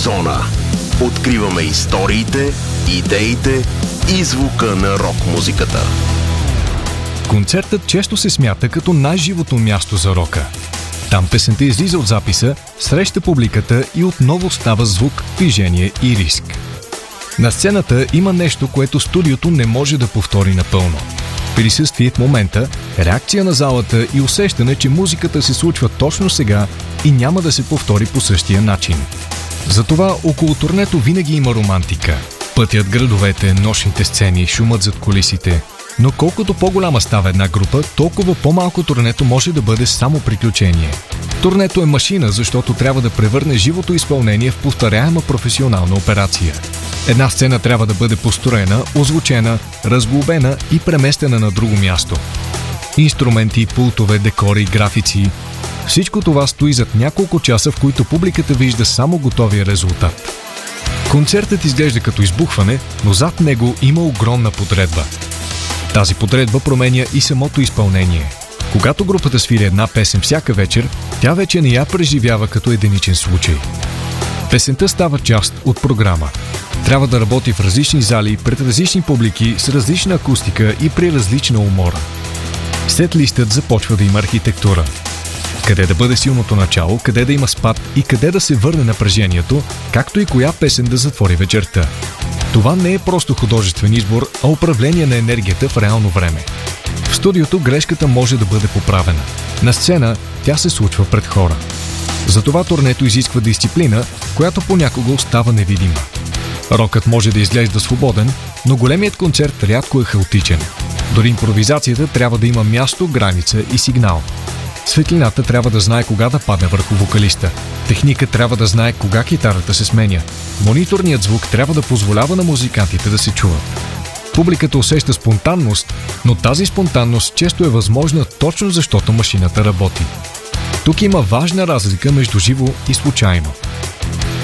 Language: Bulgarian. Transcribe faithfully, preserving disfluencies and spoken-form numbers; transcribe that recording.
зона. Откриваме историите, идеите и звука на рок-музиката. Концертът често се смята като най-живото място за рока. Там песента излиза от записа, среща публиката и отново става звук, движение и риск. На сцената има нещо, което студиото не може да повтори напълно. Присъствие в момента, реакция на залата и усещане, че музиката се случва точно сега и няма да се повтори по същия начин. Затова около турнето винаги има романтика. Пътят, градовете, нощните сцени, шумът зад кулисите. Но колкото по-голяма става една група, толкова по-малко турнето може да бъде само приключение. Турнето е машина, защото трябва да превърне живото изпълнение в повторяема професионална операция. Една сцена трябва да бъде построена, озвучена, разглобена и преместена на друго място. Инструменти, пултове, декори, графици – всичко това стои зад няколко часа, в които публиката вижда само готовия резултат. Концертът изглежда като избухване, но зад него има огромна подредба. Тази подредба променя и самото изпълнение. Когато групата свири една песен всяка вечер, тя вече не я преживява като единичен случай. Песента става част от програма. Трябва да работи в различни зали, пред различни публики, с различна акустика и при различна умора. След листът започва да има архитектура. Къде да бъде силното начало, къде да има спад и къде да се върне напрежението, както и коя песен да затвори вечерта. Това не е просто художествен избор, а управление на енергията в реално време. В студиото грешката може да бъде поправена. На сцена тя се случва пред хора. Затова турнето изисква дисциплина, която понякога остава невидима. Рокът може да изглежда свободен, но големият концерт рядко е хаотичен. Дори импровизацията трябва да има място, граница и сигнал. Светлината трябва да знае кога да падне върху вокалиста. Техника трябва да знае кога китарата се сменя. Мониторният звук трябва да позволява на музикантите да се чуват. Публиката усеща спонтанност, но тази спонтанност често е възможна точно защото машината работи. Тук има важна разлика между живо и случайно.